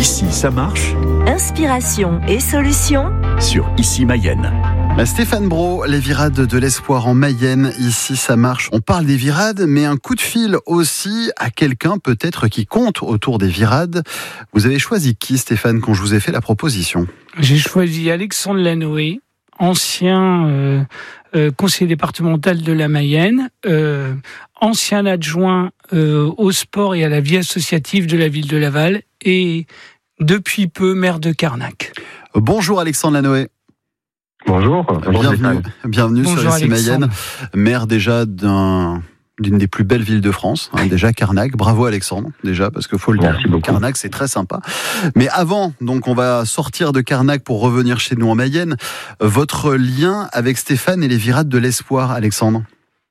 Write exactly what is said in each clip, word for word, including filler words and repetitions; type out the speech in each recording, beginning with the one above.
Ici, ça marche. Inspiration et solutions Sur Ici Mayenne. Stéphane Brault, les virades de l'espoir en Mayenne. Ici, ça marche. On parle des virades, mais un coup de fil aussi à quelqu'un peut-être qui compte autour des virades. Vous avez choisi qui, Stéphane, quand je vous ai fait la proposition ? J'ai choisi Alexandre Lanoé, ancien euh, euh, conseiller départemental de la Mayenne, euh, ancien adjoint euh, au sport et à la vie associative de la ville de Laval et depuis peu maire de Carnac. Bonjour Alexandre Lanoé. Bonjour. Bienvenue, bienvenue Bonjour sur Ici Mayenne. Maire déjà d'un, d'une des plus belles villes de France, hein, déjà Carnac. Bravo Alexandre, déjà, parce qu'il faut le dire. Carnac, c'est très sympa. Mais avant, donc on va sortir de Carnac pour revenir chez nous en Mayenne. Votre lien avec Stéphane et les virades de l'espoir, Alexandre ?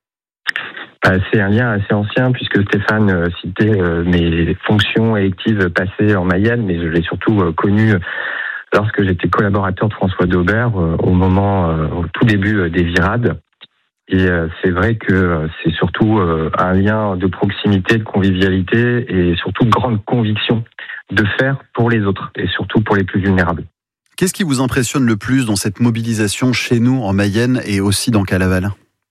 C'est un lien assez ancien puisque Stéphane citait mes fonctions électives passées en Mayenne, mais je l'ai surtout connu lorsque j'étais collaborateur de François Daubert au moment, au tout début des virades. Et c'est vrai que c'est surtout un lien de proximité, de convivialité et surtout de grande conviction de faire pour les autres et surtout pour les plus vulnérables. Qu'est-ce qui vous impressionne le plus dans cette mobilisation chez nous en Mayenne et aussi dans Calaval ?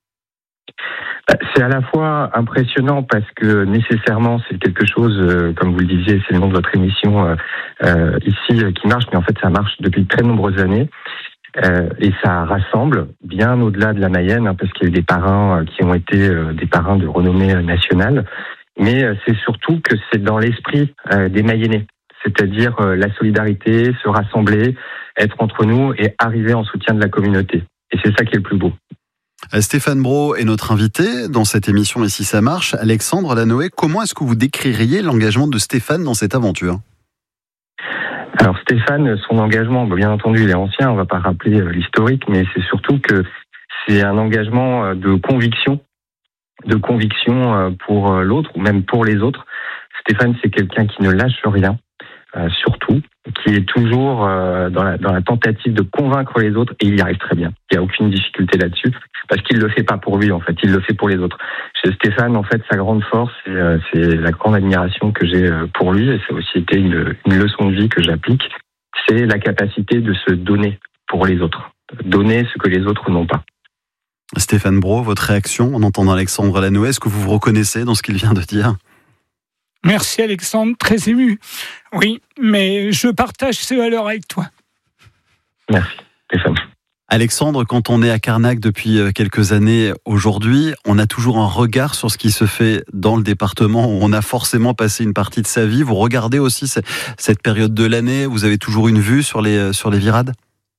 C'est à la fois impressionnant parce que nécessairement c'est quelque chose, euh, comme vous le disiez, c'est le nom de votre émission euh, euh, ici euh, qui marche, mais en fait ça marche depuis de très nombreuses années euh, et ça rassemble bien au-delà de la Mayenne, hein, parce qu'il y a eu des parrains euh, qui ont été euh, des parrains de renommée euh, nationale, mais euh, c'est surtout que c'est dans l'esprit euh, des Mayennais, c'est-à-dire euh, la solidarité, se rassembler, être entre nous et arriver en soutien de la communauté. Et c'est ça qui est le plus beau. Stéphane Brault est notre invité dans cette émission Ici ça marche. Alexandre Lanoé, comment est-ce que vous décririez l'engagement de Stéphane dans cette aventure ? Alors Stéphane, son engagement, bien entendu, il est ancien, on ne va pas rappeler l'historique, mais c'est surtout que c'est un engagement de conviction, de conviction pour l'autre ou même pour les autres. Stéphane, c'est quelqu'un qui ne lâche rien, euh, surtout, qui est toujours euh, dans, la, dans la tentative de convaincre les autres, et il y arrive très bien. Il n'y a aucune difficulté là-dessus, parce qu'il ne le fait pas pour lui, en fait, il le fait pour les autres. Chez Stéphane, en fait, sa grande force, c'est, euh, c'est la grande admiration que j'ai pour lui, et ça a aussi été une, une leçon de vie que j'applique, c'est la capacité de se donner pour les autres, donner ce que les autres n'ont pas. Stéphane Brault, votre réaction en entendant Alexandre Lanoé, est-ce que vous vous reconnaissez dans ce qu'il vient de dire ? Merci Alexandre, très ému. Oui, mais je partage ces valeurs avec toi. Merci Stéphane. Alexandre, quand on est à Carnac depuis quelques années aujourd'hui, on a toujours un regard sur ce qui se fait dans le département où on a forcément passé une partie de sa vie. Vous regardez aussi cette période de l'année, vous avez toujours une vue sur les, sur les virades ?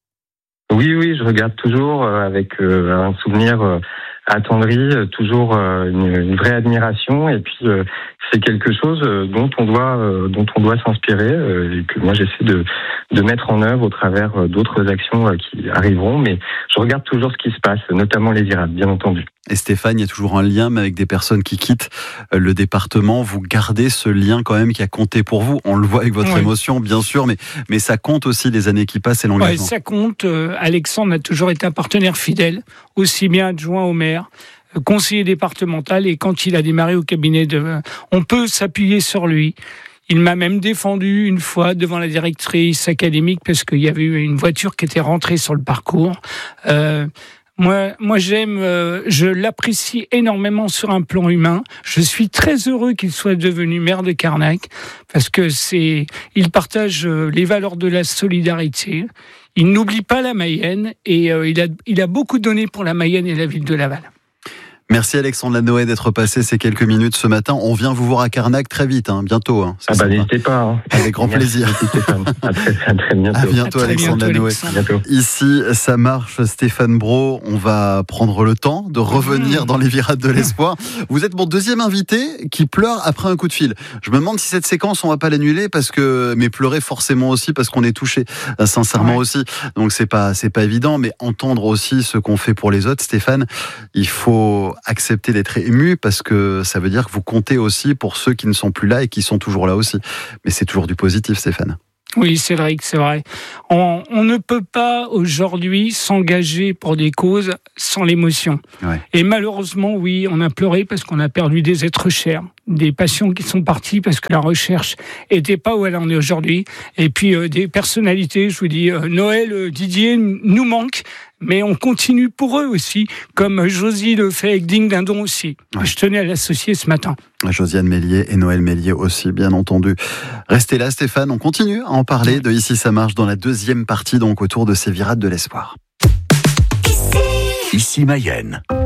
Oui, oui, je regarde toujours avec un souvenir attendri, toujours une, une vraie admiration, et puis c'est quelque chose dont on doit dont on doit s'inspirer et que moi j'essaie de de mettre en œuvre au travers d'autres actions qui arriveront, mais je regarde toujours ce qui se passe, notamment les virades, bien entendu. Et Stéphane, il y a toujours un lien avec des personnes qui quittent le département. Vous gardez ce lien quand même qui a compté pour vous. On le voit avec votre oui. émotion, bien sûr, mais mais ça compte aussi les années qui passent et l'engagement. Ouais, ça compte. Alexandre a toujours été un partenaire fidèle, aussi bien adjoint au maire, conseiller départemental, et quand il a démarré au cabinet de, on peut s'appuyer sur lui. Il m'a même défendu une fois devant la directrice académique parce qu'il y avait eu une voiture qui était rentrée sur le parcours. Euh, moi, moi j'aime, euh, je l'apprécie énormément sur un plan humain. Je suis très heureux qu'il soit devenu maire de Carnac parce que c'est, il partage les valeurs de la solidarité. Il n'oublie pas la Mayenne et euh, il a, il a beaucoup donné pour la Mayenne et la ville de Laval. Merci Alexandre Lanoé d'être passé ces quelques minutes ce matin. On vient vous voir à Carnac très vite, hein, bientôt. Hein, ah bah n'hésitez pas. Hein. Avec grand Merci, plaisir. À très, à très bientôt. À bientôt à très Alexandre bientôt, Lanoé. Alexandre. Ici, ça marche. Stéphane Brault, on va prendre le temps de revenir mmh. dans les virades de l'espoir. Vous êtes mon deuxième invité qui pleure après un coup de fil. Je me demande si cette séquence, on va pas l'annuler parce que, mais pleurer forcément aussi parce qu'on est touché, sincèrement ouais. aussi. Donc c'est pas, c'est pas évident, mais entendre aussi ce qu'on fait pour les autres, Stéphane, il faut accepter d'être ému parce que ça veut dire que vous comptez aussi pour ceux qui ne sont plus là et qui sont toujours là aussi. Mais c'est toujours du positif, Stéphane. Oui, c'est vrai que c'est vrai. On, on ne peut pas aujourd'hui s'engager pour des causes sans l'émotion. Ouais. Et malheureusement, oui, on a pleuré parce qu'on a perdu des êtres chers. des patients qui sont partis parce que la recherche était pas où elle en est aujourd'hui. Et puis euh, des personnalités, je vous dis, euh, Noël, euh, Didier nous manque, mais on continue pour eux aussi, comme Josie le fait avec Ding Dindon aussi. Ouais. Je tenais à l'associer ce matin. Josiane Mélier et Noël Mélier aussi, bien entendu. Restez là, Stéphane, on continue à en parler de Ici ça marche dans la deuxième partie, donc autour de ces virades de l'espoir. Ici Mayenne.